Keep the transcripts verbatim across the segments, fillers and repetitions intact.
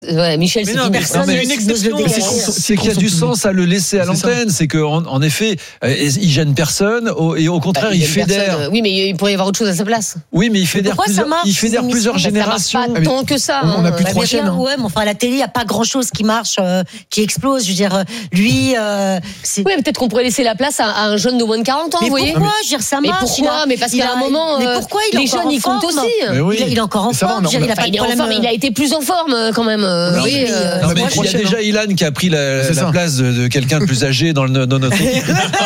Ouais, Michel, c'est non, une mais personne. c'est une exception. C'est, c'est, c'est qu'il y a du sens à le laisser à l'antenne. C'est qu'en en effet, il gêne personne et au contraire, bah, il, il fédère. Personne. Oui, mais il pourrait y avoir autre chose à sa place. Oui, mais il fédère Pourquoi plusieurs, il fédère plusieurs générations. Ça marche pas tant que ça. On n'a plus bah, trois chaînes. Hein. Ouais, mais enfin, à la télé, il n'y a pas grand-chose qui marche, euh, qui explose. Je veux dire, lui, euh, c'est. Oui, peut-être qu'on pourrait laisser la place à, à un jeune de moins de quarante ans, mais vous voyez. Pourquoi je veux dire, ça marche. Mais pourquoi Mais parce qu'à un moment, mais pourquoi il les jeunes, ils comptent aussi. Il est encore en forme. Il a été plus en forme quand même. Il y a déjà Ilan qui a pris la, la place de, de quelqu'un de plus âgé dans, le, dans notre équipe.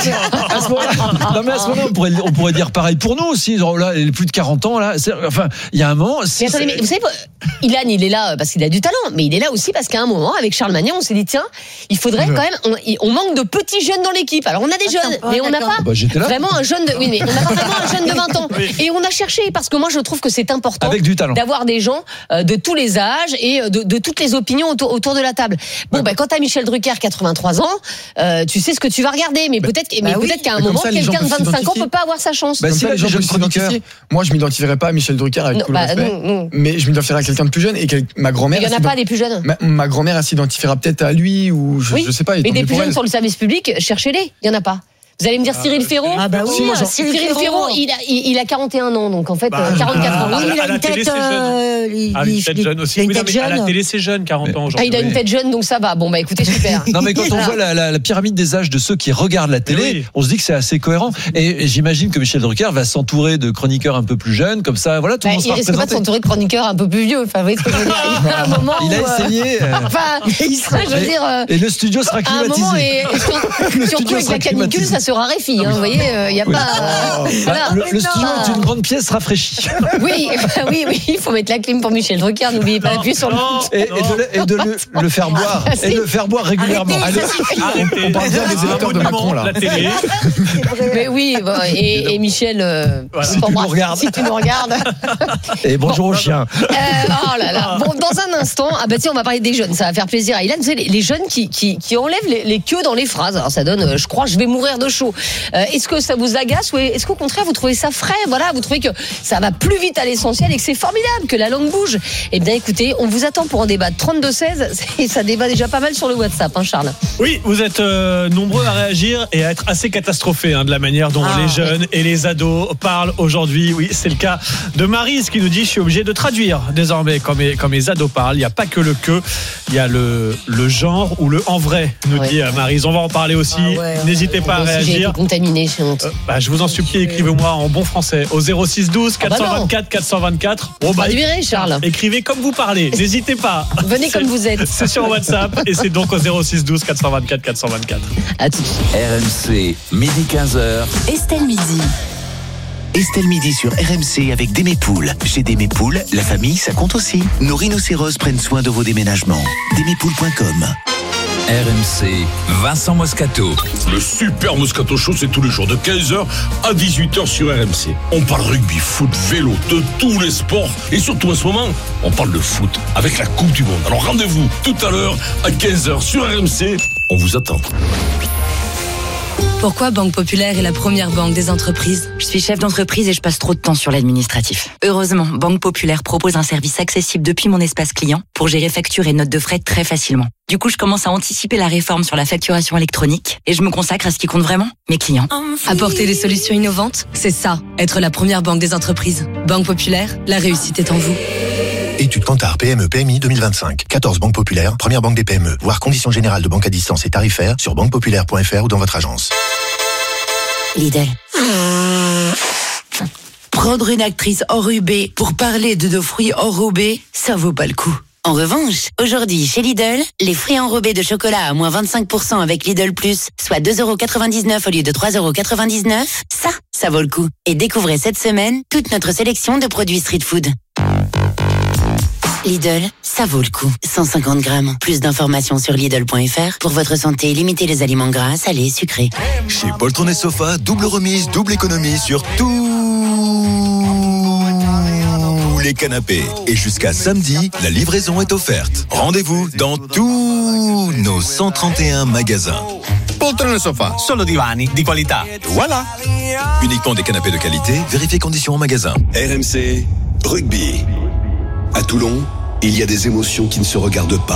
à ce non mais à ce moment-là, on pourrait, on pourrait dire pareil pour nous aussi. Genre là, il est plus de quarante ans là. C'est, enfin, il y a un moment. Mais attendez, mais vous savez, Ilan, il est là parce qu'il a du talent, mais il est là aussi parce qu'à un moment, avec Charles Magnin, on s'est dit tiens, il faudrait quand même. On, on manque de petits jeunes dans l'équipe. Alors on a des ah, jeunes, mais on n'a pas bah, vraiment un jeune. De, oui, mais on n'a pas vraiment un jeune de vingt ans. Et on a cherché parce que moi, je trouve que c'est important avec du talent d'avoir des gens de tous les âges et de, de toutes les opinions autour, autour de la table. Bon, ben, quand t'as Michel Drucker, quatre-vingt-trois ans, euh, tu sais ce que tu vas regarder, mais bah, peut-être, mais bah peut-être oui, qu'à un moment, ça, quelqu'un de vingt-cinq ans peut pas avoir sa chance. Bah, si, les gens peuvent s'identifier. Moi, je m'identifierais pas à Michel Drucker avec non, tout bah, le respect, non, non. mais je m'identifierais à quelqu'un de plus jeune et ma grand-mère. Il y en a pas des plus jeunes. Ma, ma grand-mère, elle s'identifiera peut-être à lui ou je, oui, je sais pas. Mais des plus jeunes sur le service public, cherchez-les. Il y en a pas. Vous allez me dire ah, Cyril Ferraud Ah bah oui, si, moi, Cyril, Cyril Ferraud, il a, il, il a quarante et un ans, donc en fait bah, quarante-quatre ans. Oui, il a une tête euh, il, ah, une tête jeune aussi. Il a une oui, tête jeune. À la télé, c'est jeune, quarante ans aujourd'hui. Ah, il a une tête jeune, donc ça va. Bon bah écoutez, super. Non mais quand on voit la, la, la pyramide des âges de ceux qui regardent la télé, oui. on se dit que c'est assez cohérent. Et, et j'imagine que Michel Drucker va s'entourer de chroniqueurs un peu plus jeunes, comme ça, voilà, tout le bah, monde sera représenté. Il risque pas de s'entourer de chroniqueurs un peu plus vieux. Enfin, vous voyez ce que je veux dire. Il y a un moment il a essayé. Enfin, il sera, je veux dire. Et le studio sera climatisé. Surtout avec la canicule, ça se raréfie. Vous voyez, il n'y a pas. Oh. Voilà. Le, le studio est une grande pièce rafraîchie. Oui, oui, oui, il faut mettre la clim pour Michel Drucker. N'oubliez pas d'appuyer sur le bouton. Et, et de, et de le, le faire boire. Ah, et le faire boire régulièrement. Arrêtez, Allez, on parle bien des électeurs de Macron là. La télé. Mais oui, bon, et, et Michel, euh, voilà. si, tu nous regardes. si tu nous regardes. Et bonjour bon, aux chiens. Euh, oh là là. Bon, dans un instant, ah bah tiens, on va parler des jeunes. Ça va faire plaisir à Ilan. Vous savez, les, les jeunes qui, qui, qui enlèvent les, les queues dans les phrases. Alors ça donne, je crois, je vais mourir de chaud. Euh, est-ce que ça vous agace ou est-ce qu'au contraire vous trouvez ça frais? Voilà, vous trouvez que ça va plus vite à l'essentiel et que c'est formidable, que la langue bouge? Eh bien, écoutez, on vous attend pour en débattre. trente-deux seize, ça débat déjà pas mal sur le WhatsApp, hein, Charles. Oui, vous êtes euh, nombreux à réagir et à être assez catastrophés hein, de la manière dont ah, les jeunes oui. et les ados parlent aujourd'hui. Oui, c'est le cas de Maryse qui nous dit: je suis obligé de traduire désormais quand mes, quand mes ados parlent. Il n'y a pas que le que, il y a le, le genre ou le en vrai, nous ouais. dit Maryse. On va en parler aussi. Ah ouais, N'hésitez pas à réagir. J'ai été contaminé, j'ai honte. Euh, bah, je vous en supplie, écrivez-moi en bon français au zéro six douze quatre cent vingt-quatre quatre cent vingt-quatre. Bon, bah, traduirez, Charles. Écrivez comme vous parlez. N'hésitez pas. Venez comme vous êtes. C'est sur WhatsApp et c'est donc au zéro six douze quatre cent vingt-quatre quatre cent vingt-quatre. À tout de suite. R M C, midi quinze heures. Estelle Midi. Estelle Midi sur R M C avec Démépoules. Chez Démépoules, la famille, ça compte aussi. Nos rhinocéros prennent soin de vos déménagements. Démépoules point com. R M C, Vincent Moscato. Le super Moscato Show, c'est tous les jours de quinze heures à dix-huit heures sur R M C. On parle rugby, foot, vélo, de tous les sports. Et surtout en ce moment, on parle de foot avec la Coupe du Monde. Alors rendez-vous tout à l'heure à quinze heures sur R M C. On vous attend. Pourquoi Banque Populaire est la première banque des entreprises? Je suis chef d'entreprise et je passe trop de temps sur l'administratif. Heureusement, Banque Populaire propose un service accessible depuis mon espace client pour gérer factures et notes de frais très facilement. Du coup, je commence à anticiper la réforme sur la facturation électronique et je me consacre à ce qui compte vraiment, mes clients. Apporter des solutions innovantes, c'est ça, être la première banque des entreprises. Banque Populaire, la réussite est en vous. Étude Kantar P M E P M I deux mille vingt-cinq. quatorze banques populaires, première banque des P M E. Voir conditions générales de banque à distance et tarifaires sur banque populaire point f r ou dans votre agence. Lidl. Prendre une actrice enrubée pour parler de nos fruits enrobés, ça vaut pas le coup. En revanche, aujourd'hui chez Lidl, les fruits enrobés de chocolat à moins vingt-cinq pour cent avec Lidl Plus, soit deux euros quatre-vingt-dix-neuf au lieu de trois euros quatre-vingt-dix-neuf, ça, ça vaut le coup. Et découvrez cette semaine toute notre sélection de produits street food. Lidl, ça vaut le coup. cent cinquante grammes. Plus d'informations sur Lidl point f r. Pour votre santé, limitez les aliments gras, salés, sucrés. Chez Poltron et Sofa, double remise, double économie sur tous les canapés. Et jusqu'à samedi, la livraison est offerte. Rendez-vous dans tous nos cent trente et un magasins. Poltron et Sofa, solo divani di qualità. Voilà. Uniquement des canapés de qualité, vérifiez conditions en magasin. R M C, rugby. À Toulon, Il y a des émotions qui ne se regardent pas.